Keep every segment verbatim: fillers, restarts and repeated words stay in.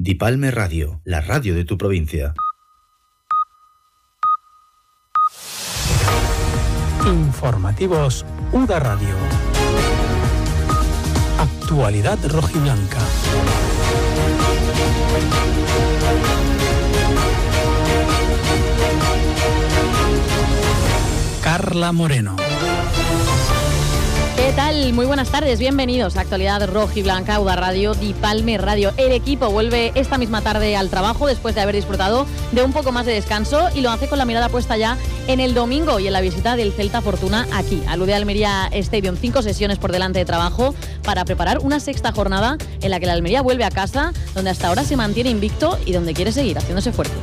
Dipalme Radio, la radio de tu provincia. Informativos U D A Radio. Actualidad rojiblanca. Carla Moreno. ¿Qué tal? Muy buenas tardes, bienvenidos a Actualidad Rojiblanca, U D A Radio, Dipalme Radio. El equipo vuelve esta misma tarde al trabajo después de haber disfrutado de un poco más de descanso y lo hace con la mirada puesta ya en el domingo y en la visita del Celta Fortuna aquí, al U D Almería Stadium. Cinco sesiones por delante de trabajo para preparar una sexta jornada en la que la Almería vuelve a casa, donde hasta ahora se mantiene invicto y donde quiere seguir haciéndose fuerte.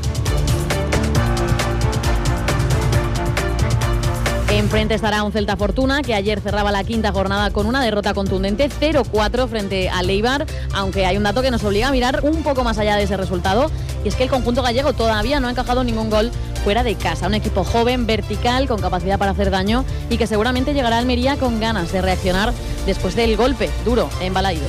Enfrente estará un Celta Fortuna que ayer cerraba la quinta jornada con una derrota contundente cero cuatro frente al Eibar, aunque hay un dato que nos obliga a mirar un poco más allá de ese resultado, y es que el conjunto gallego todavía no ha encajado ningún gol fuera de casa. Un equipo joven, vertical, con capacidad para hacer daño y que seguramente llegará a Almería con ganas de reaccionar después del golpe duro en Balaídos.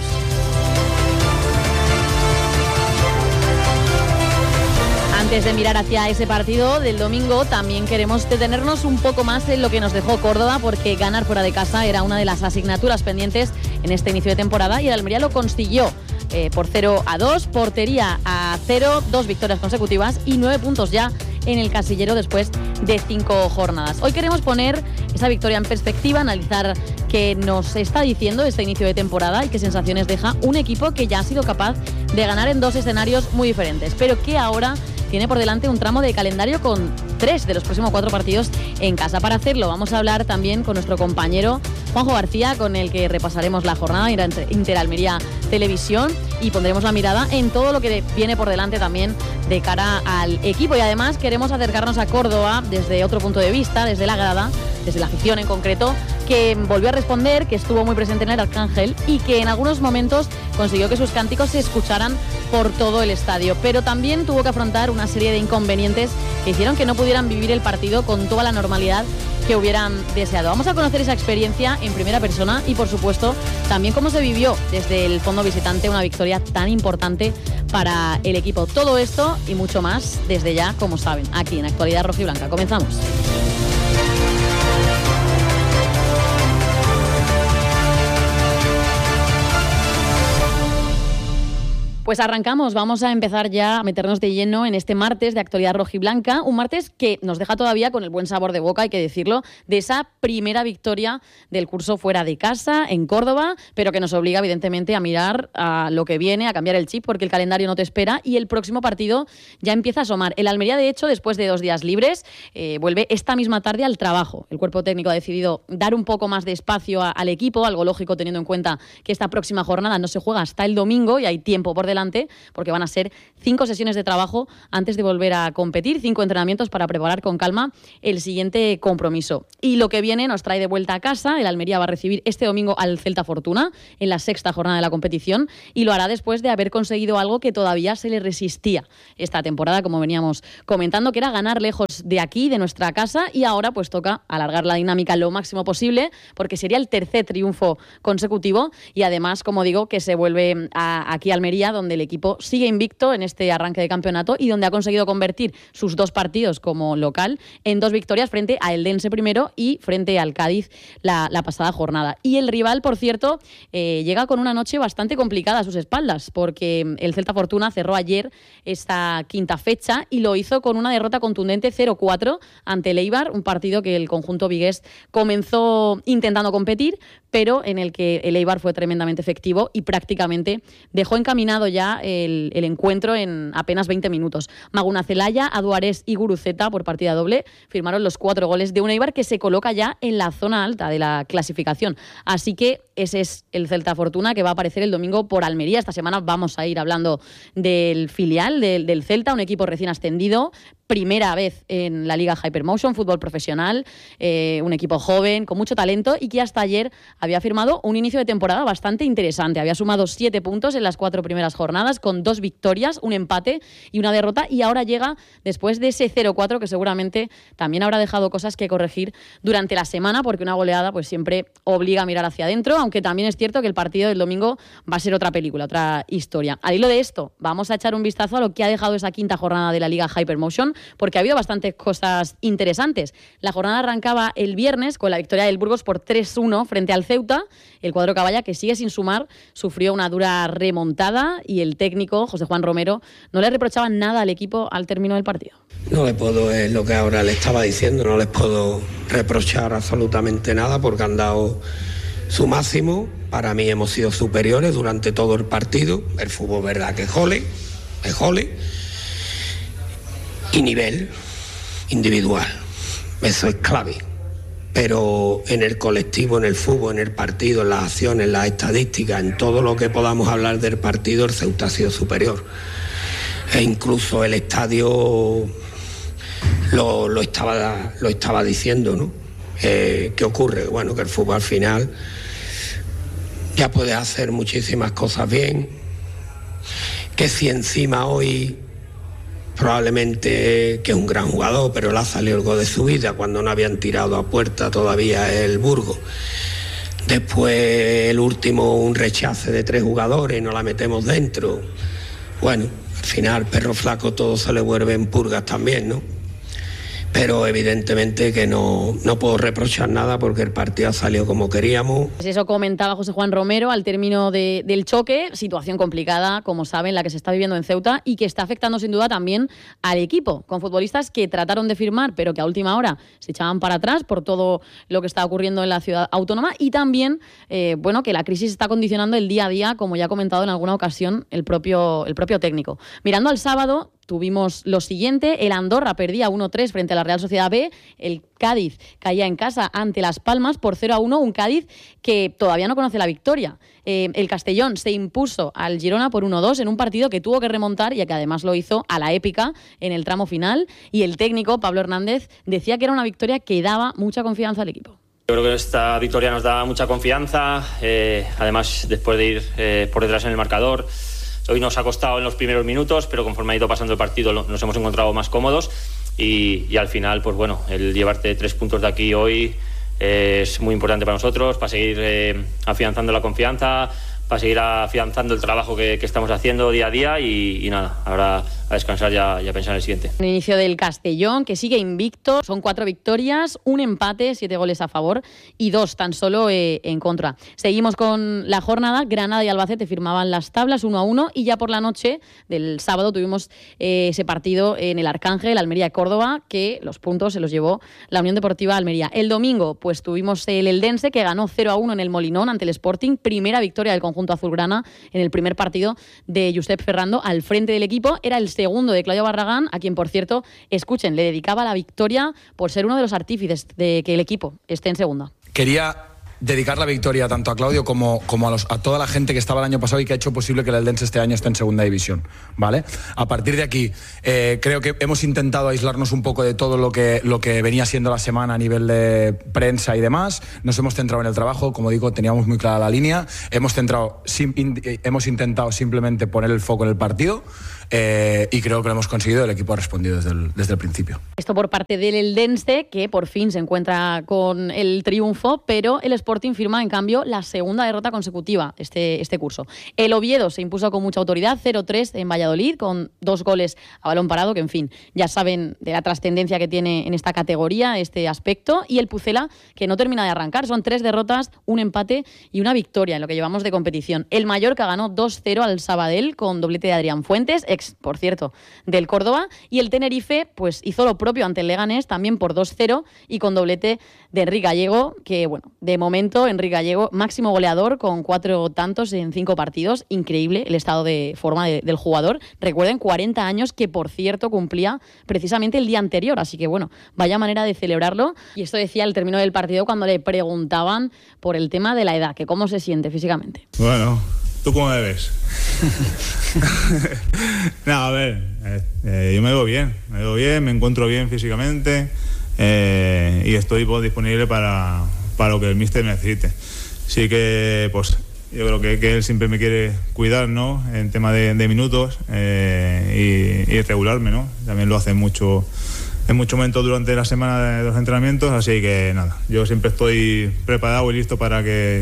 Antes de mirar hacia ese partido del domingo, también queremos detenernos un poco más en lo que nos dejó Córdoba, porque ganar fuera de casa era una de las asignaturas pendientes en este inicio de temporada y el Almería lo consiguió eh, por cero a dos, portería a cero, dos victorias consecutivas y nueve puntos ya en el casillero después de cinco jornadas. Hoy queremos poner esa victoria en perspectiva, analizar qué nos está diciendo este inicio de temporada y qué sensaciones deja un equipo que ya ha sido capaz de ganar en dos escenarios muy diferentes, pero que ahora tiene por delante un tramo de calendario con tres de los próximos cuatro partidos en casa. Para hacerlo vamos a hablar también con nuestro compañero Juanjo García, con el que repasaremos la jornada Inter Almería Televisión y pondremos la mirada en todo lo que viene por delante también de cara al equipo. Y además queremos acercarnos a Córdoba desde otro punto de vista, desde la grada, desde la afición en concreto, que volvió a responder, que estuvo muy presente en el Arcángel y que en algunos momentos consiguió que sus cánticos se escucharan por todo el estadio, pero también tuvo que afrontar una serie de inconvenientes que hicieron que no pudieran vivir el partido con toda la normalidad que hubieran deseado. Vamos a conocer esa experiencia en primera persona y, por supuesto, también cómo se vivió desde el fondo visitante una victoria tan importante para el equipo. Todo esto y mucho más desde ya, como saben, aquí en Actualidad Rojiblanca. Comenzamos. Pues arrancamos, vamos a empezar ya a meternos de lleno en este martes de Actualidad Rojiblanca, un martes que nos deja todavía con el buen sabor de boca, hay que decirlo, de esa primera victoria del curso fuera de casa, en Córdoba, pero que nos obliga evidentemente a mirar a lo que viene, a cambiar el chip, porque el calendario no te espera y el próximo partido ya empieza a asomar. El Almería, de hecho, después de dos días libres, eh, vuelve esta misma tarde al trabajo. El cuerpo técnico ha decidido dar un poco más de espacio a, al equipo, algo lógico teniendo en cuenta que esta próxima jornada no se juega hasta el domingo y hay tiempo por delante, porque van a ser cinco sesiones de trabajo antes de volver a competir, cinco entrenamientos para preparar con calma el siguiente compromiso. Y lo que viene nos trae de vuelta a casa. El Almería va a recibir este domingo al Celta Fortuna en la sexta jornada de la competición y lo hará después de haber conseguido algo que todavía se le resistía esta temporada, como veníamos comentando, que era ganar lejos de aquí, de nuestra casa, y ahora pues toca alargar la dinámica lo máximo posible, porque sería el tercer triunfo consecutivo y además, como digo, que se vuelve a, aquí a Almería, donde el equipo sigue invicto en este arranque de campeonato y donde ha conseguido convertir sus dos partidos como local en dos victorias frente a Eldense primero y frente al Cádiz la, la pasada jornada. Y el rival, por cierto, eh, llega con una noche bastante complicada a sus espaldas, porque el Celta Fortuna cerró ayer esta quinta fecha y lo hizo con una derrota contundente cero cuatro ante el Eibar, un partido que el conjunto vigués comenzó intentando competir, pero en el que el Eibar fue tremendamente efectivo y prácticamente dejó encaminado ya el, el encuentro en apenas veinte minutos. Maguna Celaya, Aduarés y Guruceta, por partida doble, firmaron los cuatro goles de un Eibar que se coloca ya en la zona alta de la clasificación. Así que ese es el Celta Fortuna que va a aparecer el domingo por Almería. Esta semana vamos a ir hablando del filial del, del Celta, un equipo recién ascendido, primera vez en la Liga Hypermotion, fútbol profesional, eh, un equipo joven, con mucho talento y que hasta ayer había firmado un inicio de temporada bastante interesante. Había sumado siete puntos en las cuatro primeras jornadas, con dos victorias, un empate y una derrota, y ahora llega después de ese cero cuatro que seguramente también habrá dejado cosas que corregir durante la semana, porque una goleada pues siempre obliga a mirar hacia adentro, aunque aunque también es cierto que el partido del domingo va a ser otra película, otra historia. Al hilo de esto, vamos a echar un vistazo a lo que ha dejado esa quinta jornada de la Liga Hypermotion, porque ha habido bastantes cosas interesantes. La jornada arrancaba el viernes con la victoria del Burgos por tres uno frente al Ceuta. El cuadro caballa, que sigue sin sumar, sufrió una dura remontada y el técnico, José Juan Romero, no le reprochaba nada al equipo al término del partido. No le puedo, es lo que ahora le estaba diciendo, no les puedo reprochar absolutamente nada porque han dado su máximo. Para mí hemos sido superiores durante todo el partido. El fútbol, verdad que es jole, es jole. Y nivel individual, eso es clave. Pero en el colectivo, en el fútbol, en el partido, en las acciones, en las estadísticas, en todo lo que podamos hablar del partido, el Ceuta ha sido superior. E incluso el estadio lo, lo, estaba, lo estaba diciendo, ¿no? Eh, ¿Qué ocurre? Bueno, que el fútbol al final ya puede hacer muchísimas cosas bien, que si encima hoy probablemente que es un gran jugador, pero le ha salido el gol de su vida cuando no habían tirado a puerta todavía el Burgos. Después el último, un rechace de tres jugadores y no la metemos dentro. Bueno, al final, perro flaco, todo se le vuelve en purgas también, ¿no? Pero evidentemente que no, no puedo reprochar nada porque el partido ha salido como queríamos. Pues eso comentaba José Juan Romero al término de, del choque, situación complicada, como saben, la que se está viviendo en Ceuta y que está afectando sin duda también al equipo, con futbolistas que trataron de firmar pero que a última hora se echaban para atrás por todo lo que está ocurriendo en la ciudad autónoma y también, eh, bueno, que la crisis está condicionando el día a día, como ya ha comentado en alguna ocasión el propio, el propio técnico. Mirando al sábado, tuvimos lo siguiente: el Andorra perdía uno tres frente a la Real Sociedad B, el Cádiz caía en casa ante Las Palmas por cero a uno, un Cádiz que todavía no conoce la victoria. Eh, el Castellón se impuso al Girona por uno dos en un partido que tuvo que remontar y que además lo hizo a la épica en el tramo final, y el técnico, Pablo Hernández, decía que era una victoria que daba mucha confianza al equipo. Yo creo que esta victoria nos da mucha confianza, eh, además después de ir eh, por detrás en el marcador. Hoy nos ha costado en los primeros minutos, pero conforme ha ido pasando el partido nos hemos encontrado más cómodos y, y al final, pues bueno, el llevarte tres puntos de aquí hoy eh, es muy importante para nosotros, para seguir eh, afianzando la confianza, para seguir afianzando el trabajo que, que estamos haciendo día a día y, y nada, ahora a descansar y a, y a pensar en el siguiente. El inicio del Castellón, que sigue invicto, son cuatro victorias, un empate, siete goles a favor y dos tan solo eh, en contra. Seguimos con la jornada. Granada y Albacete firmaban las tablas uno a uno y ya por la noche del sábado tuvimos eh, ese partido en el Arcángel, Almería y Córdoba, que los puntos se los llevó la Unión Deportiva Almería. El domingo pues tuvimos el Eldense, que ganó cero a uno en el Molinón ante el Sporting, primera victoria del conjunto azulgrana en el primer partido de Josep Ferrando al frente del equipo. Era el segundo de Claudio Barragán, a quien, por cierto, escuchen, le dedicaba la victoria por ser uno de los artífices de que el equipo esté en segunda. Quería dedicar la victoria tanto a Claudio como, como a, los, a toda la gente que estaba el año pasado y que ha hecho posible que el Eldense este año esté en segunda división, ¿vale? A partir de aquí, eh, creo que hemos intentado aislarnos un poco de todo lo que, lo que venía siendo la semana a nivel de prensa y demás. Nos hemos centrado en el trabajo, como digo, teníamos muy clara la línea. Hemos, centrado, sim, in, hemos intentado simplemente poner el foco en el partido. Eh, y creo que lo hemos conseguido, el equipo ha respondido desde el, desde el principio. Esto por parte del Eldense, que por fin se encuentra con el triunfo, pero el Sporting firma en cambio la segunda derrota consecutiva este, este curso. El Oviedo se impuso con mucha autoridad, cero tres en Valladolid, con dos goles a balón parado, que en fin, ya saben de la trascendencia que tiene en esta categoría, este aspecto, y el Pucela, que no termina de arrancar, son tres derrotas, un empate y una victoria en lo que llevamos de competición. El Mallorca ganó dos cero al Sabadell con doblete de Adrián Fuentes, ex por cierto, del Córdoba, y el Tenerife pues hizo lo propio ante el Leganés, también por dos cero y con doblete de Enrique Gallego, que bueno, de momento Enrique Gallego, máximo goleador con cuatro tantos en cinco partidos. Increíble el estado de forma de, del jugador. Recuerden, cuarenta años, que por cierto cumplía precisamente el día anterior, así que bueno, vaya manera de celebrarlo. Y esto decía al término del partido cuando le preguntaban por el tema de la edad, que cómo se siente físicamente. Bueno, ¿tú cómo me ves? No, a ver, eh, eh, yo me veo bien, me veo bien, me encuentro bien físicamente eh, y estoy pues, disponible para, para lo que el míster necesite. Sí que, pues, yo creo que, que él siempre me quiere cuidar, ¿no? En tema de, de minutos eh, y, y regularme, ¿no? También lo hace mucho en muchos momentos durante la semana de los entrenamientos, así que nada, yo siempre estoy preparado y listo para que, que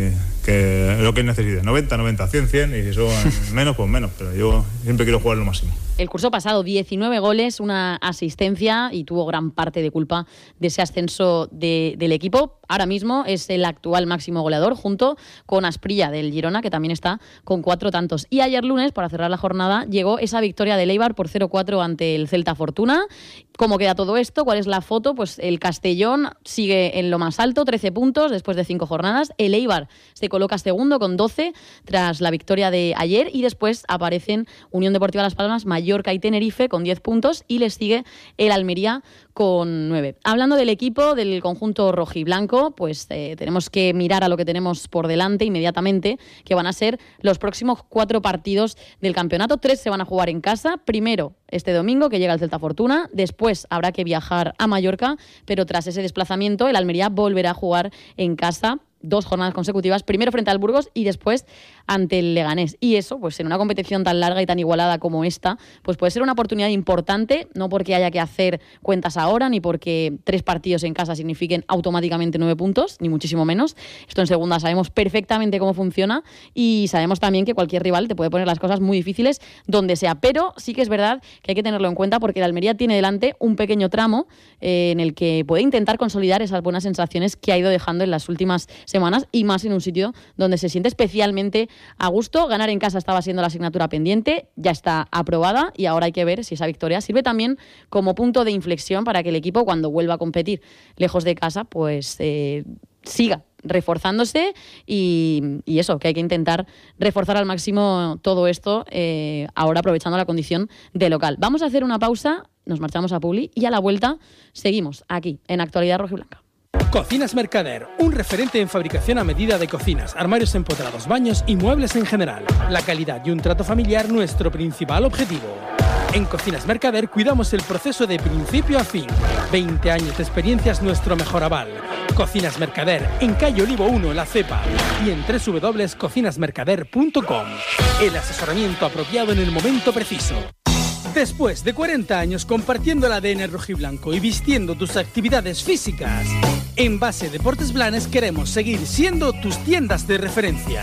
que lo que necesite, noventa, noventa, cien, cien, y si son menos, pues menos, pero yo siempre quiero jugar lo máximo. El curso pasado, diecinueve goles, una asistencia y tuvo gran parte de culpa de ese ascenso de, del equipo. Ahora mismo es el actual máximo goleador junto con Asprilla del Girona, que también está con cuatro tantos. Y ayer lunes, para cerrar la jornada, llegó esa victoria del Eibar por cero cuatro ante el Celta Fortuna. ¿Cómo queda todo esto? ¿Cuál es la foto? Pues el Castellón sigue en lo más alto, trece puntos después de cinco jornadas. El Eibar se coloca segundo con doce tras la victoria de ayer y después aparecen Unión Deportiva Las Palmas, Mallorca y Tenerife con diez puntos y les sigue el Almería con nueve. Hablando del equipo, del conjunto rojiblanco, pues eh, tenemos que mirar a lo que tenemos por delante inmediatamente, que van a ser los próximos cuatro partidos del campeonato. Tres se van a jugar en casa. Primero, este domingo, que llega el Celta Fortuna. Después habrá que viajar a Mallorca, pero tras ese desplazamiento, el Almería volverá a jugar en casa dos jornadas consecutivas, primero frente al Burgos y después ante el Leganés. Y eso, pues en una competición tan larga y tan igualada como esta, pues puede ser una oportunidad importante, no porque haya que hacer cuentas ahora, ni porque tres partidos en casa signifiquen automáticamente nueve puntos, ni muchísimo menos. Esto en segunda sabemos perfectamente cómo funciona y sabemos también que cualquier rival te puede poner las cosas muy difíciles donde sea. Pero sí que es verdad que hay que tenerlo en cuenta porque el Almería tiene delante un pequeño tramo eh, en el que puede intentar consolidar esas buenas sensaciones que ha ido dejando en las últimas semanas y más en un sitio donde se siente especialmente a gusto. Ganar en casa estaba siendo la asignatura pendiente, ya está aprobada y ahora hay que ver si esa victoria sirve también como punto de inflexión para que el equipo, cuando vuelva a competir lejos de casa, pues eh, siga reforzándose y, y eso, que hay que intentar reforzar al máximo todo esto eh, ahora aprovechando la condición de local. Vamos a hacer una pausa, nos marchamos a Publi y a la vuelta seguimos aquí en Actualidad Rojiblanca. Cocinas Mercader, un referente en fabricación a medida de cocinas, armarios empotrados, baños y muebles en general. La calidad y un trato familiar nuestro principal objetivo. En Cocinas Mercader cuidamos el proceso de principio a fin. veinte años de experiencia es nuestro mejor aval. Cocinas Mercader, en calle Olivo uno, La Cepa, y en doble u doble u doble u punto cocinas mercader punto com. El asesoramiento apropiado en el momento preciso. Después de cuarenta años compartiendo el A D N rojiblanco y vistiendo tus actividades físicas, en Base Deportes Blanes queremos seguir siendo tus tiendas de referencia.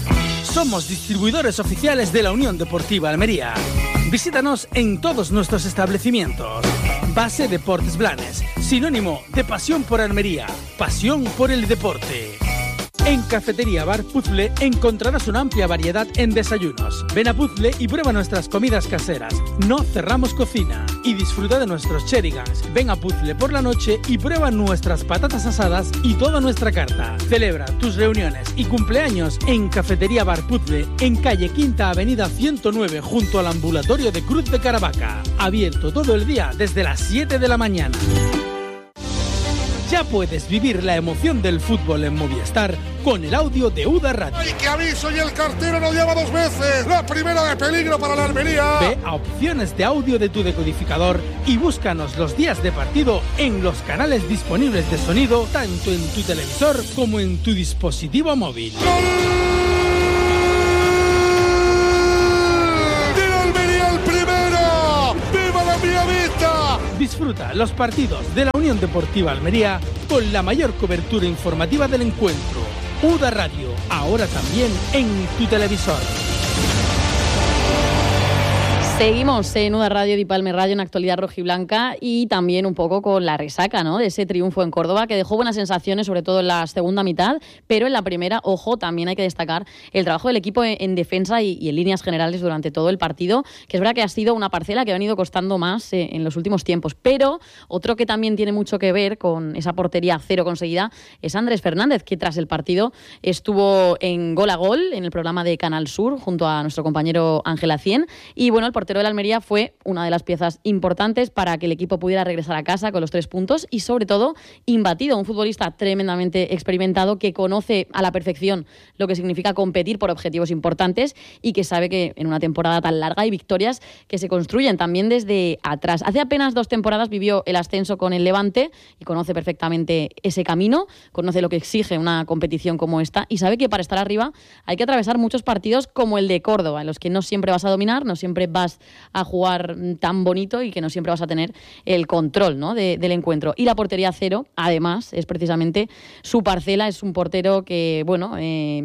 Somos distribuidores oficiales de la Unión Deportiva Almería. Visítanos en todos nuestros establecimientos. Base Deportes Blanes, sinónimo de pasión por Almería, pasión por el deporte. En Cafetería Bar Puzzle encontrarás una amplia variedad en desayunos. Ven a Puzzle y prueba nuestras comidas caseras. No cerramos cocina. Y disfruta de nuestros cherigans. Ven a Puzzle por la noche y prueba nuestras patatas asadas y toda nuestra carta. Celebra tus reuniones y cumpleaños en Cafetería Bar Puzzle, en calle Quinta Avenida ciento nueve, junto al ambulatorio de Cruz de Caravaca. Abierto todo el día desde las siete de la mañana. Ya puedes vivir la emoción del fútbol en Movistar con el audio de U D A Radio. ¡Ay, qué aviso! Y el cartero nos llama dos veces. La primera de peligro para la Almería. Ve a opciones de audio de tu decodificador y búscanos los días de partido en los canales disponibles de sonido, tanto en tu televisor como en tu dispositivo móvil. ¡Gol! Disfruta los partidos de la Unión Deportiva Almería con la mayor cobertura informativa del encuentro. U D A Radio, ahora también en tu televisor. Seguimos en U D A Radio, Di Palme Radio, en Actualidad Rojiblanca y también un poco con la resaca, ¿no?, de ese triunfo en Córdoba que dejó buenas sensaciones, sobre todo en la segunda mitad, pero en la primera, ojo, también hay que destacar el trabajo del equipo en, en defensa y, y en líneas generales durante todo el partido, que es verdad que ha sido una parcela que ha venido costando más eh, en los últimos tiempos, pero otro que también tiene mucho que ver con esa portería cero conseguida es Andrés Fernández, que tras el partido estuvo en Gol a Gol en el programa de Canal Sur junto a nuestro compañero Ángel Acien y bueno, el portero de la Almería fue una de las piezas importantes para que el equipo pudiera regresar a casa con los tres puntos y sobre todo imbatido, un futbolista tremendamente experimentado que conoce a la perfección lo que significa competir por objetivos importantes y que sabe que en una temporada tan larga hay victorias que se construyen también desde atrás. Hace apenas dos temporadas vivió el ascenso con el Levante y conoce perfectamente ese camino, conoce lo que exige una competición como esta y sabe que para estar arriba hay que atravesar muchos partidos como el de Córdoba, en los que no siempre vas a dominar, no siempre vas a jugar tan bonito y que no siempre vas a tener el control, ¿no?, de, del encuentro. Y la portería cero, además, es precisamente su parcela. Es un portero que, bueno, eh,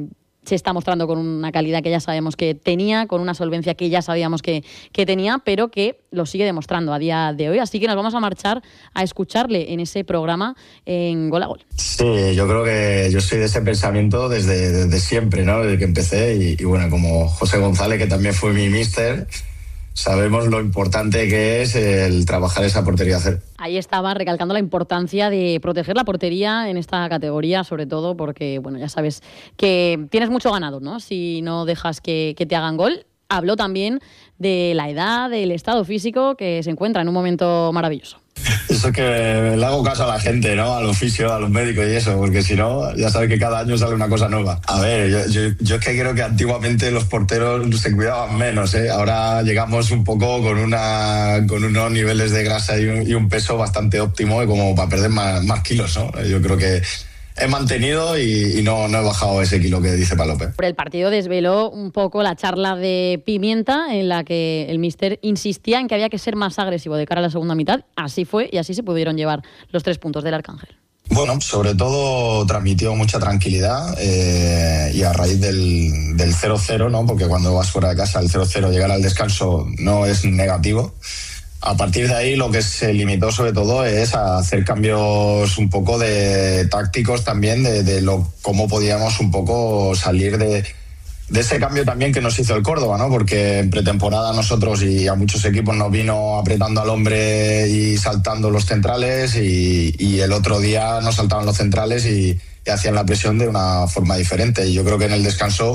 se está mostrando con una calidad que ya sabemos que tenía, con una solvencia que ya sabíamos que, que tenía, pero que lo sigue demostrando a día de hoy. Así que nos vamos a marchar a escucharle en ese programa en Gol a Gol. Sí, yo creo que yo soy de ese pensamiento desde, desde siempre, ¿no? Desde que empecé y, y bueno, como José González, que también fue mi míster, sabemos lo importante que es el trabajar esa portería cero. Ahí estaba recalcando la importancia de proteger la portería en esta categoría, sobre todo porque, bueno, ya sabes que tienes mucho ganado, ¿no? Si no dejas que, que te hagan gol. Habló también de la edad, del estado físico, que se encuentra en un momento maravilloso. Eso es que le hago caso a la gente, ¿no? Al oficio, a los médicos y eso, porque si no, ya sabes que cada año sale una cosa nueva. A ver, yo, yo, yo es que creo que antiguamente los porteros se cuidaban menos, ¿eh? Ahora llegamos un poco con una con unos niveles de grasa y un, y un peso bastante óptimo como para perder más, más kilos, ¿no? Yo creo que he mantenido y, y no, no he bajado ese kilo que dice Palope. Por el partido desveló un poco la charla de Pimienta en la que el míster insistía en que había que ser más agresivo de cara a la segunda mitad. Así fue y así se pudieron llevar los tres puntos del Arcángel. Bueno, sobre todo transmitió mucha tranquilidad eh, y a raíz del, del cero cero, ¿no? Porque cuando vas fuera de casa el cero cero, llegar al descanso no es negativo. A partir de ahí lo que se limitó sobre todo es a hacer cambios un poco de tácticos también, de, de lo cómo podíamos un poco salir de, de ese cambio también que nos hizo el Córdoba, ¿no? Porque en pretemporada nosotros y a muchos equipos nos vino apretando al hombre y saltando los centrales y, y el otro día nos saltaban los centrales y, y hacían la presión de una forma diferente. Y yo creo que en el descanso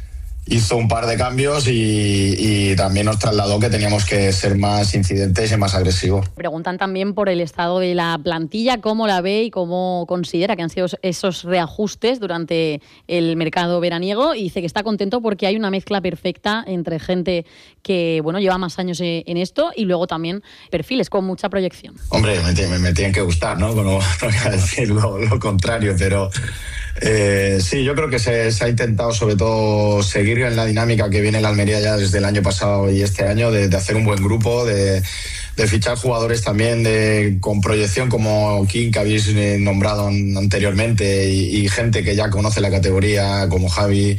hizo un par de cambios y, y también nos trasladó que teníamos que ser más incidentes y más agresivos. Preguntan también por el estado de la plantilla, cómo la ve y cómo considera que han sido esos reajustes durante el mercado veraniego, y dice que está contento porque hay una mezcla perfecta entre gente que, bueno, lleva más años en esto y luego también perfiles con mucha proyección. Hombre, me, me, me tienen que gustar, ¿no? No voy a decir lo, lo contrario, pero Eh, sí, yo creo que se, se ha intentado sobre todo seguir en la dinámica que viene la Almería ya desde el año pasado y este año, de, de hacer un buen grupo, de, de fichar jugadores también de, con proyección como King, que habéis nombrado anteriormente, y, y gente que ya conoce la categoría como Javi,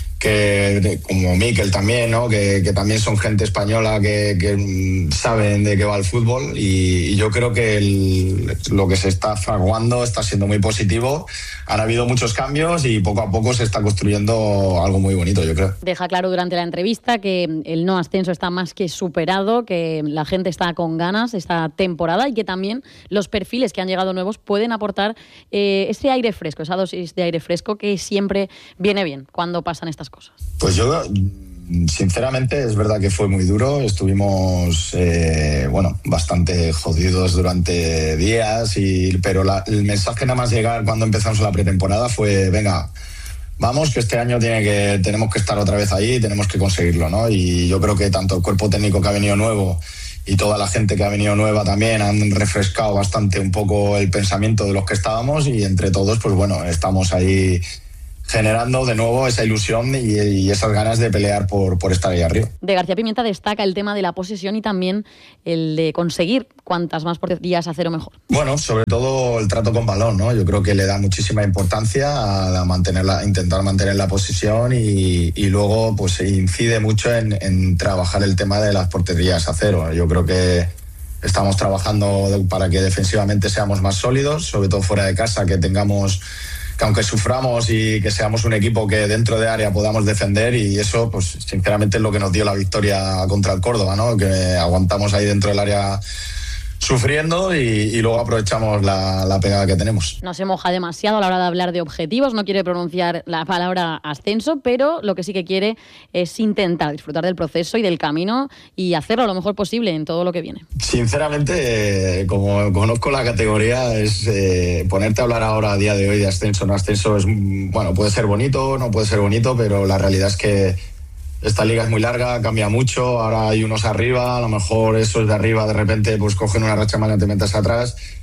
que como Mikel también, ¿no? que, que también son gente española que, que saben de qué va el fútbol, y, y yo creo que el, lo que se está fraguando está siendo muy positivo. Han habido muchos cambios y poco a poco se está construyendo algo muy bonito, yo creo. Deja claro durante la entrevista que el no ascenso está más que superado, que la gente está con ganas esta temporada y que también los perfiles que han llegado nuevos pueden aportar eh, ese aire fresco, esa dosis de aire fresco que siempre viene bien cuando pasan estas cosas. Pues yo, sinceramente, es verdad que fue muy duro. Estuvimos, eh, bueno, bastante jodidos durante días, y, pero la, el mensaje nada más llegar cuando empezamos la pretemporada fue: venga, vamos, que este año tiene que, tenemos que estar otra vez ahí y tenemos que conseguirlo, ¿no? Y yo creo que tanto el cuerpo técnico que ha venido nuevo y toda la gente que ha venido nueva también han refrescado bastante un poco el pensamiento de los que estábamos, y entre todos, pues bueno, estamos ahí generando de nuevo esa ilusión y, y esas ganas de pelear por, por estar ahí arriba. De García Pimienta destaca el tema de la posesión y también el de conseguir cuantas más porterías a cero mejor. Bueno, sobre todo el trato con balón, ¿no? Yo creo que le da muchísima importancia a mantenerla, intentar mantener la posesión, y, y luego pues incide mucho en, en trabajar el tema de las porterías a cero. Yo creo que estamos trabajando para que defensivamente seamos más sólidos, sobre todo fuera de casa, que tengamos, que aunque suframos y que seamos un equipo que dentro de área podamos defender, y eso pues sinceramente es lo que nos dio la victoria contra el Córdoba, ¿no? Que aguantamos ahí dentro del área sufriendo y, y luego aprovechamos la, la pegada que tenemos. No se moja demasiado a la hora de hablar de objetivos, no quiere pronunciar la palabra ascenso, pero lo que sí que quiere es intentar disfrutar del proceso y del camino y hacerlo lo mejor posible en todo lo que viene. Sinceramente, eh, como conozco la categoría, es eh, ponerte a hablar ahora a día de hoy de ascenso, no ascenso, es, bueno, puede ser bonito, no puede ser bonito, pero la realidad es que esta liga es muy larga, cambia mucho, ahora hay unos arriba, a lo mejor esos de arriba de repente pues cogen una racha mala y te metes atrás.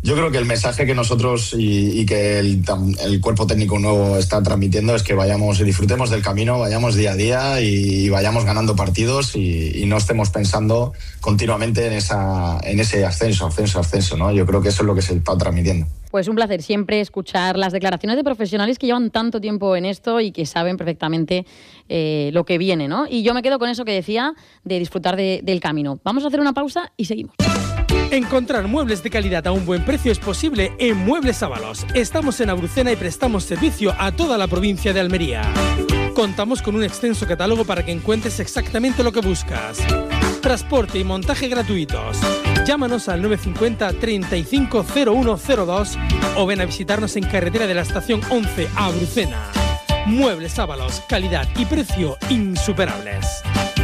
Yo creo que el mensaje que nosotros y, y que el, el cuerpo técnico nuevo está transmitiendo es que vayamos y disfrutemos del camino, vayamos día a día y, y vayamos ganando partidos y, y no estemos pensando continuamente en esa en ese ascenso, ascenso, ascenso, ¿no? Yo creo que eso es lo que se está transmitiendo. Pues un placer siempre escuchar las declaraciones de profesionales que llevan tanto tiempo en esto y que saben perfectamente eh, lo que viene, ¿no? Y yo me quedo con eso que decía de disfrutar de, del camino. Vamos a hacer una pausa y seguimos. Encontrar muebles de calidad a un buen precio es posible en Muebles Ábalos. Estamos en Abrucena y prestamos servicio a toda la provincia de Almería. Contamos con un extenso catálogo para que encuentres exactamente lo que buscas. Transporte y montaje gratuitos. Llámanos al nueve cinco cero, treinta y cinco, cero uno cero dos o ven a visitarnos en carretera de la estación once a Abrucena. Muebles Ábalos, calidad y precio insuperables.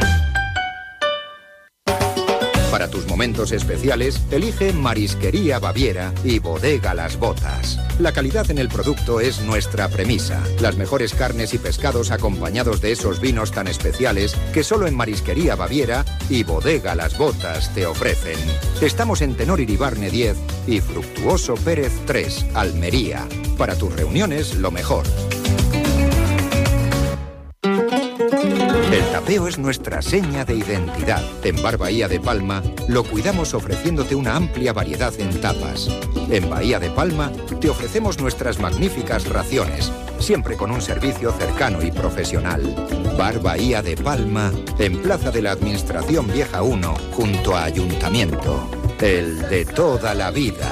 Para tus momentos especiales, elige Marisquería Baviera y Bodega Las Botas. La calidad en el producto es nuestra premisa. Las mejores carnes y pescados acompañados de esos vinos tan especiales que solo en Marisquería Baviera y Bodega Las Botas te ofrecen. Estamos en Tenor Iribarne diez y Fructuoso Pérez tres, Almería. Para tus reuniones, lo mejor. El tapeo es nuestra seña de identidad. En Bar Bahía de Palma lo cuidamos ofreciéndote una amplia variedad en tapas. En Bahía de Palma te ofrecemos nuestras magníficas raciones, siempre con un servicio cercano y profesional. Bar Bahía de Palma, en Plaza de la Administración Vieja uno, junto a Ayuntamiento. El de toda la vida.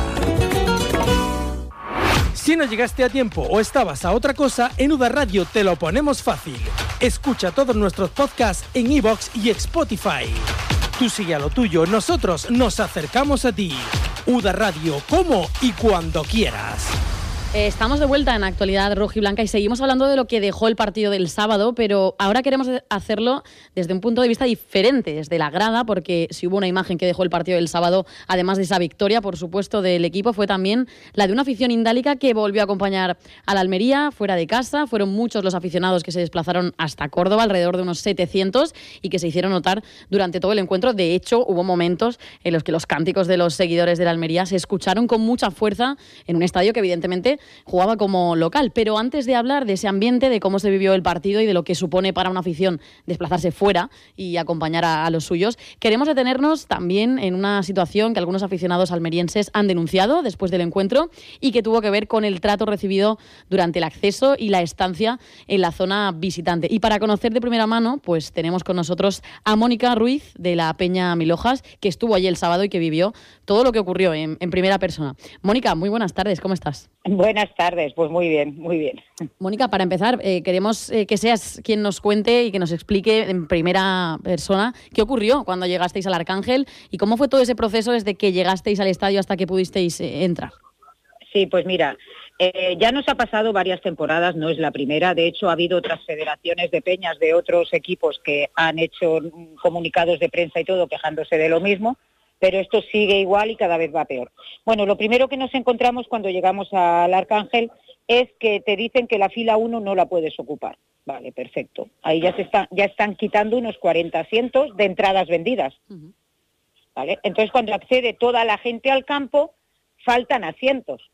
Si no llegaste a tiempo o estabas a otra cosa, en Uda Radio te lo ponemos fácil. Escucha todos nuestros podcasts en iVoox y Spotify. Tú sigue a lo tuyo, nosotros nos acercamos a ti. Uda Radio, como y cuando quieras. Eh, estamos de vuelta en Actualidad Rojiblanca y seguimos hablando de lo que dejó el partido del sábado, pero ahora queremos hacerlo desde un punto de vista diferente, desde la grada, porque si hubo una imagen que dejó el partido del sábado, además de esa victoria, por supuesto, del equipo, fue también la de una afición indálica que volvió a acompañar a la Almería fuera de casa. Fueron muchos los aficionados que se desplazaron hasta Córdoba, alrededor de unos setecientos, y que se hicieron notar durante todo el encuentro. De hecho, hubo momentos en los que los cánticos de los seguidores de la Almería se escucharon con mucha fuerza en un estadio que evidentemente jugaba como local. Pero antes de hablar de ese ambiente, de cómo se vivió el partido y de lo que supone para una afición desplazarse fuera y acompañar a, a los suyos, queremos detenernos también en una situación que algunos aficionados almerienses han denunciado después del encuentro y que tuvo que ver con el trato recibido durante el acceso y la estancia en la zona visitante. Y para conocer de primera mano, pues tenemos con nosotros a Mónica Ruiz de la Peña Milojas, que estuvo allí el sábado y que vivió todo lo que ocurrió en, en primera persona. Mónica, muy buenas tardes, ¿cómo estás? Buenas tardes, pues muy bien, muy bien. Mónica, para empezar, eh, queremos eh, que seas quien nos cuente y que nos explique en primera persona qué ocurrió cuando llegasteis al Arcángel y cómo fue todo ese proceso desde que llegasteis al estadio hasta que pudisteis eh, entrar. Sí, pues mira, eh, ya nos ha pasado varias temporadas, no es la primera. De hecho, ha habido otras federaciones de peñas de otros equipos que han hecho comunicados de prensa y todo quejándose de lo mismo, pero esto sigue igual y cada vez va peor. Bueno, lo primero que nos encontramos cuando llegamos al Arcángel es que te dicen que la fila uno no la puedes ocupar. Vale, perfecto. Ahí ya se está, ya están quitando unos cuarenta asientos de entradas vendidas. Uh-huh. Vale, entonces cuando accede toda la gente al campo, faltan asientos.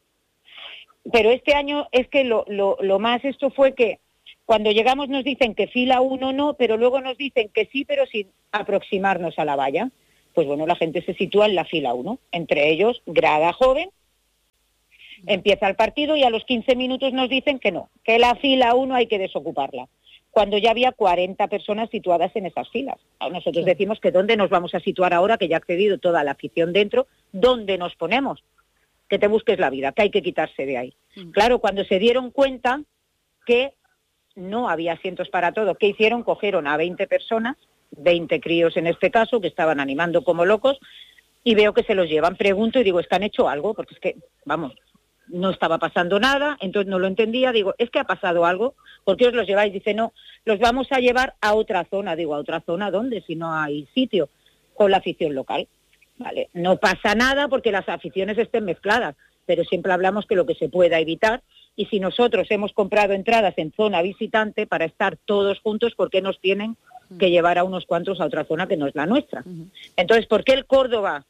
Pero este año es que lo, lo, lo más esto fue que cuando llegamos nos dicen que fila uno no, pero luego nos dicen que sí, pero sin aproximarnos a la valla. Pues bueno, la gente se sitúa en la fila uno, entre ellos grada joven, empieza el partido y a los quince minutos nos dicen que no, que la fila uno hay que desocuparla, cuando ya había cuarenta personas situadas en esas filas. Nosotros sí. Decimos que ¿dónde nos vamos a situar ahora que ya ha accedido toda la afición dentro? ¿Dónde nos ponemos? Que te busques la vida, que hay que quitarse de ahí. Sí. Claro, cuando se dieron cuenta que no había asientos para todo, ¿qué hicieron? Cogieron a veinte personas, veinte críos en este caso, que estaban animando como locos, y veo que se los llevan. Pregunto y digo, ¿es que han hecho algo? Porque es que, vamos, no estaba pasando nada, entonces no lo entendía. Digo, ¿es que ha pasado algo? ¿Por qué os los lleváis? Dice, no, los vamos a llevar a otra zona. Digo, ¿a otra zona dónde? Si no hay sitio, con la afición local. Vale, no pasa nada porque las aficiones estén mezcladas, pero siempre hablamos que lo que se pueda evitar. Y si nosotros hemos comprado entradas en zona visitante para estar todos juntos, ¿por qué nos tienen que llevar a unos cuantos a otra zona que no es la nuestra? Uh-huh. Entonces, ¿por qué el Córdoba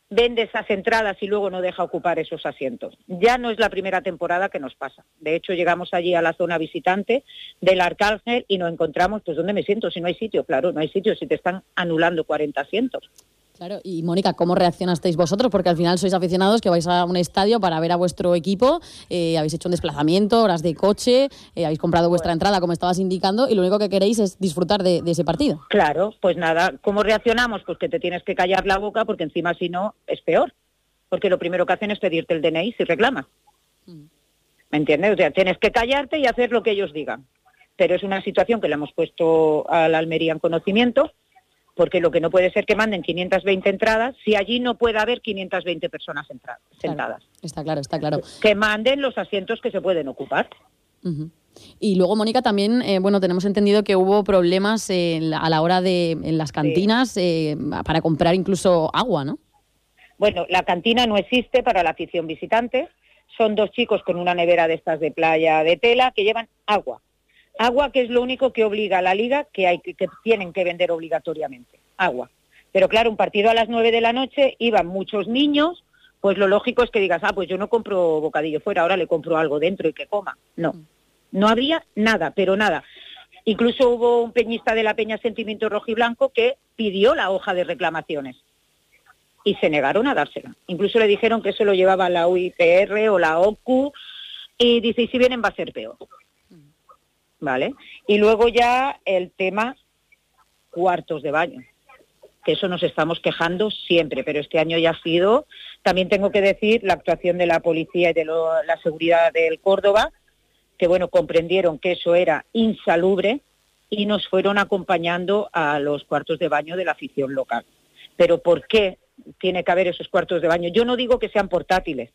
vende esas entradas y luego no deja ocupar esos asientos. Ya no es la primera temporada que nos pasa. De hecho, llegamos allí a la zona visitante del Arcángel y nos encontramos, pues, ¿dónde me siento? Si no hay sitio, claro, no hay sitio, si te están anulando cuarenta asientos. Claro, y Mónica, ¿cómo reaccionasteis vosotros? Porque al final sois aficionados que vais a un estadio para ver a vuestro equipo, eh, habéis hecho un desplazamiento, horas de coche, eh, habéis comprado vuestra entrada, como estabas indicando, y lo único que queréis es disfrutar de, de ese partido. Claro, pues nada, ¿cómo reaccionamos? Pues que te tienes que callar la boca, porque encima si no es peor, porque lo primero que hacen es pedirte el D N I si reclamas. Mm. ¿Me entiendes? O sea, tienes que callarte y hacer lo que ellos digan. Pero es una situación que le hemos puesto a la Almería en conocimiento, porque lo que no puede ser que manden quinientas veinte entradas si allí no puede haber quinientas veinte personas entradas, sentadas. Claro, está claro, está claro. Que manden los asientos que se pueden ocupar. Uh-huh. Y luego, Mónica, también, eh, bueno, tenemos entendido que hubo problemas eh, a la hora de en las cantinas sí. eh, para comprar incluso agua, ¿no? Bueno, la cantina no existe para la afición visitante. Son dos chicos con una nevera de estas de playa de tela que llevan agua. Agua, que es lo único que obliga a la Liga, que hay que, que tienen que vender obligatoriamente, agua. Pero claro, un partido a las nueve de la noche, iban muchos niños, pues lo lógico es que digas, ah, pues yo no compro bocadillo fuera, ahora le compro algo dentro y que coma. No, no había nada, pero nada. Incluso hubo un peñista de la Peña Sentimiento Rojiblanco que pidió la hoja de reclamaciones y se negaron a dársela. Incluso le dijeron que eso lo llevaba la U I P R o la O C U y dice, y si vienen va a ser peor. ¿Vale? Y luego ya el tema cuartos de baño, que eso nos estamos quejando siempre, pero este año ya ha sido, también tengo que decir, la actuación de la policía y de lo, la seguridad del Córdoba, que bueno, comprendieron que eso era insalubre y nos fueron acompañando a los cuartos de baño de la afición local. Pero ¿por qué tiene que haber esos cuartos de baño? Yo no digo que sean portátiles,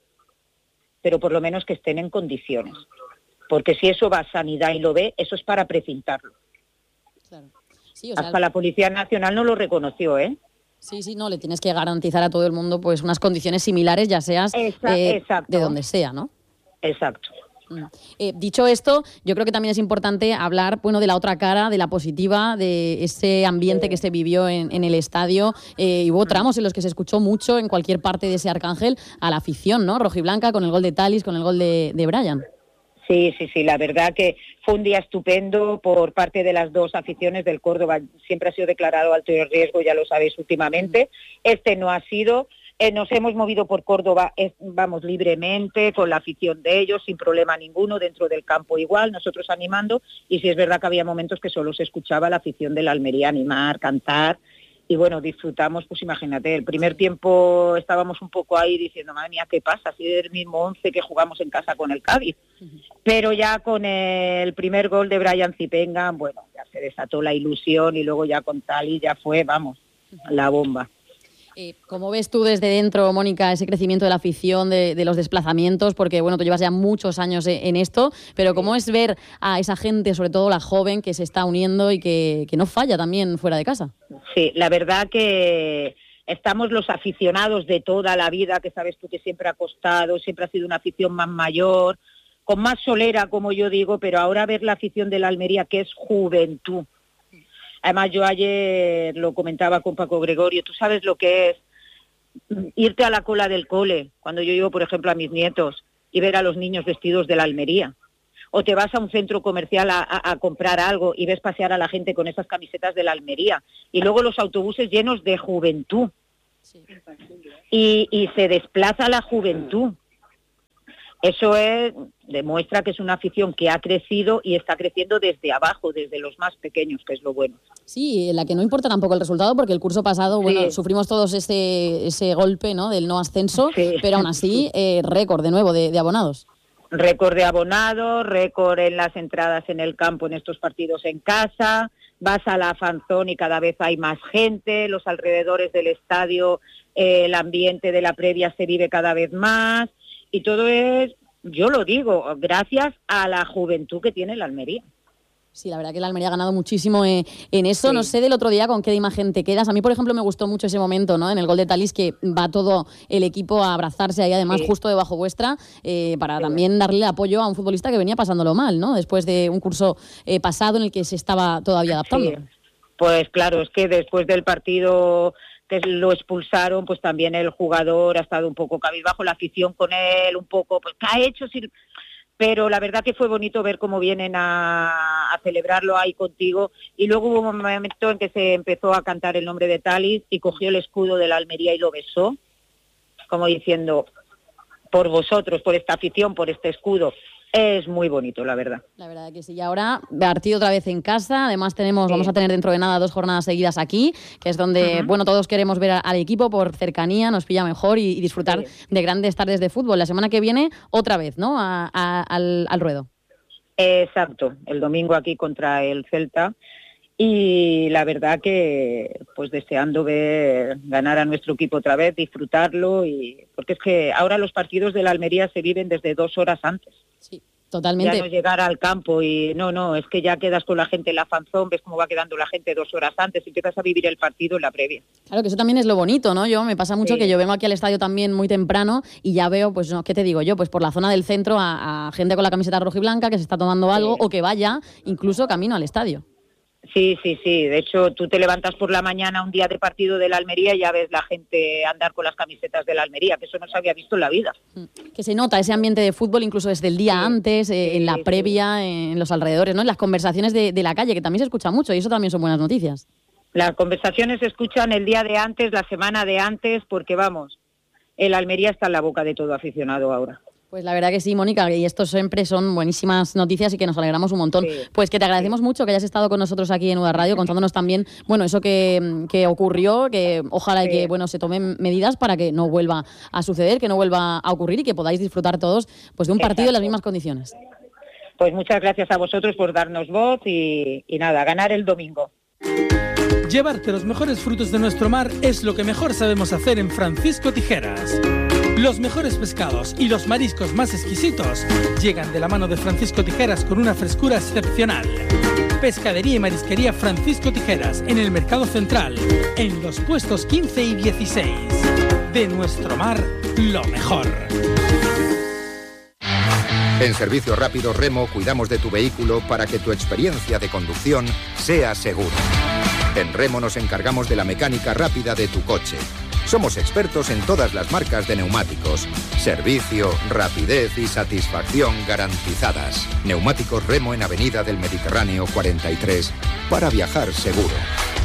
pero por lo menos que estén en condiciones. Porque si eso va a sanidad y lo ve, eso es para precintarlo. Claro. Sí, o sea, hasta la Policía Nacional no lo reconoció, ¿eh? Sí, sí, no, le tienes que garantizar a todo el mundo pues unas condiciones similares, ya seas Esa, eh, de donde sea, ¿no? Exacto. Eh, dicho esto, yo creo que también es importante hablar, bueno, de la otra cara, de la positiva, de ese ambiente sí. que se vivió en, en el estadio. Eh, y hubo tramos en los que se escuchó mucho en cualquier parte de ese Arcángel a la afición, ¿no? Rojiblanca, con el gol de Thalys, con el gol de, de Brian. Sí, sí, sí, la verdad que fue un día estupendo por parte de las dos aficiones del Córdoba. Siempre ha sido declarado alto riesgo, ya lo sabéis últimamente. Este no ha sido. Eh, nos hemos movido por Córdoba, eh, vamos, libremente, con la afición de ellos, sin problema ninguno, dentro del campo igual, nosotros animando. Y sí es verdad que había momentos que solo se escuchaba la afición de la Almería animar, cantar. Y bueno, disfrutamos, pues imagínate, el primer tiempo estábamos un poco ahí diciendo, madre mía, ¿qué pasa? Si es el mismo once que jugamos en casa con el Cádiz. Uh-huh. Pero ya con el primer gol de Brian Zipenga, bueno, ya se desató la ilusión y luego ya con Thalys ya fue, vamos, uh-huh. la bomba. Eh, ¿Cómo ves tú desde dentro, Mónica, ese crecimiento de la afición, de, de los desplazamientos? Porque, bueno, tú llevas ya muchos años en esto, pero ¿cómo es ver a esa gente, sobre todo la joven, que se está uniendo y que, que no falla también fuera de casa? Sí, la verdad que estamos los aficionados de toda la vida, que sabes tú que siempre ha costado, siempre ha sido una afición más mayor, con más solera, como yo digo, pero ahora ver la afición de la Almería, que es juventud. Además, yo ayer lo comentaba con Paco Gregorio, tú sabes lo que es irte a la cola del cole, cuando yo llevo, por ejemplo, a mis nietos, y ver a los niños vestidos de la Almería. O te vas a un centro comercial a, a, a comprar algo y ves pasear a la gente con esas camisetas de la Almería. Y luego los autobuses llenos de juventud. Sí. Y, y se desplaza la juventud. Eso es, demuestra que es una afición que ha crecido y está creciendo desde abajo, desde los más pequeños, que es lo bueno. Sí, en la que no importa tampoco el resultado, porque el curso pasado, sí. bueno, sufrimos todos ese, ese golpe, ¿no?, del no ascenso, sí. pero aún así, eh, récord de nuevo de, de abonados. Récord de abonados, récord en las entradas en el campo en estos partidos en casa, vas a la fanzón y cada vez hay más gente, los alrededores del estadio, eh, el ambiente de la previa se vive cada vez más. Y todo es, yo lo digo, gracias a la juventud que tiene la Almería. Sí, la verdad que la Almería ha ganado muchísimo eh, en eso. Sí. No sé del otro día con qué imagen te quedas. A mí, por ejemplo, me gustó mucho ese momento, ¿no?, en el gol de Thalys, que va todo el equipo a abrazarse ahí, además, sí. justo debajo vuestra, eh, para sí. también darle apoyo a un futbolista que venía pasándolo mal, ¿no?, después de un curso eh, pasado en el que se estaba todavía adaptando. Sí. Pues claro, es que después del partido que lo expulsaron, pues también el jugador ha estado un poco cabizbajo, la afición con él un poco, pues ¿qué ha hecho? Si... Pero la verdad que fue bonito ver cómo vienen a, a celebrarlo ahí contigo. Y luego hubo un momento en que se empezó a cantar el nombre de Thalys y cogió el escudo de la Almería y lo besó, como diciendo, por vosotros, por esta afición, por este escudo. Es muy bonito, la verdad. La verdad que sí. Y ahora, partido otra vez en casa. Además, tenemos, sí. vamos a tener dentro de nada dos jornadas seguidas aquí, que es donde, uh-huh. bueno, todos queremos ver al equipo por cercanía, nos pilla mejor y, y disfrutar sí. de grandes tardes de fútbol. La semana que viene, otra vez, ¿no? A, a, al, al ruedo. Exacto. El domingo aquí contra el Celta. Y la verdad que, pues deseando ver ganar a nuestro equipo otra vez, disfrutarlo, y porque es que ahora los partidos de la Almería se viven desde dos horas antes. Sí, totalmente. Ya no llegar al campo y no, no, es que ya quedas con la gente en la fanzón, ves cómo va quedando la gente dos horas antes y empiezas a vivir el partido en la previa. Claro, que eso también es lo bonito, ¿no? Yo me pasa mucho sí. que yo vengo aquí al estadio también muy temprano y ya veo, pues, no, ¿qué te digo yo? Pues por la zona del centro a, a gente con la camiseta roja y blanca que se está tomando algo sí. o que vaya incluso camino al estadio. Sí, sí, sí. De hecho, tú te levantas por la mañana un día de partido de la Almería y ya ves la gente andar con las camisetas de la Almería, que eso no se había visto en la vida. Que se nota ese ambiente de fútbol incluso desde el día sí, antes, eh, sí, en la previa, sí. en los alrededores, ¿no? En las conversaciones de, de la calle, que también se escucha mucho y eso también son buenas noticias. Las conversaciones se escuchan el día de antes, la semana de antes, porque vamos, el Almería está en la boca de todo aficionado ahora. Pues la verdad que sí, Mónica, y esto siempre son buenísimas noticias y que nos alegramos un montón. Sí. Pues que te agradecemos sí. mucho que hayas estado con nosotros aquí en U D A Radio contándonos también, bueno, eso que, que ocurrió, que ojalá sí. y que, bueno, se tomen medidas para que no vuelva a suceder, que no vuelva a ocurrir y que podáis disfrutar todos pues de un partido Exacto. en las mismas condiciones. Pues muchas gracias a vosotros por darnos voz y, y nada, ganar el domingo. Llevarte los mejores frutos de nuestro mar es lo que mejor sabemos hacer en Francisco Tijeras. Los mejores pescados y los mariscos más exquisitos llegan de la mano de Francisco Tijeras con una frescura excepcional. Pescadería y marisquería Francisco Tijeras en el Mercado Central, en los puestos quince y dieciséis. De nuestro mar, lo mejor. En Servicio Rápido Remo cuidamos de tu vehículo para que tu experiencia de conducción sea segura. En Remo nos encargamos de la mecánica rápida de tu coche. Somos expertos en todas las marcas de neumáticos. Servicio, rapidez y satisfacción garantizadas. Neumáticos Remo en Avenida del Mediterráneo cuarenta y tres para viajar seguro.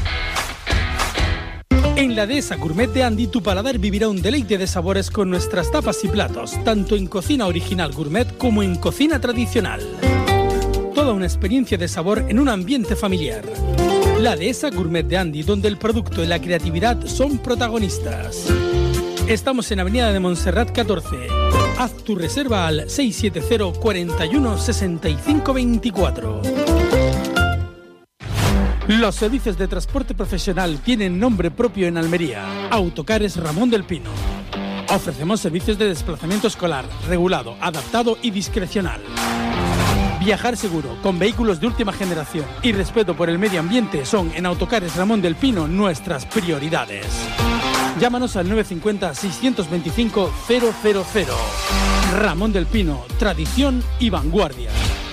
En la Dehesa Gourmet de Andy, tu paladar vivirá un deleite de sabores con nuestras tapas y platos, tanto en cocina original gourmet como en cocina tradicional. Toda una experiencia de sabor en un ambiente familiar. La Dehesa Gourmet de Andy, donde el producto y la creatividad son protagonistas. Estamos en Avenida de Montserrat catorce. Haz tu reserva al seis siete cero, cuarenta y uno, sesenta y cinco veinticuatro. Los servicios de transporte profesional tienen nombre propio en Almería. Autocares Ramón del Pino. Ofrecemos servicios de desplazamiento escolar, regulado, adaptado y discrecional. Viajar seguro, con vehículos de última generación y respeto por el medio ambiente son en Autocares Ramón del Pino nuestras prioridades. Llámanos al nueve cinco cero, seis dos cinco, cero cero cero. Ramón del Pino, tradición y vanguardia.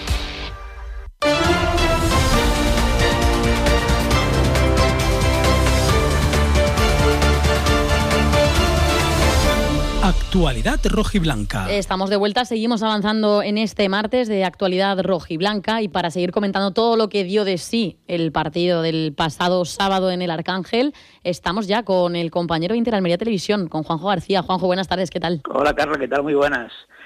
Actualidad rojiblanca. Estamos de vuelta, seguimos avanzando en este martes de actualidad rojiblanca y para seguir comentando todo lo que dio de sí el partido del pasado sábado en el Arcángel, estamos ya con el compañero de Inter Almería Televisión, con Juanjo García. Juanjo, buenas tardes, ¿qué tal? Hola, Carlos, ¿qué tal? Muy buenas.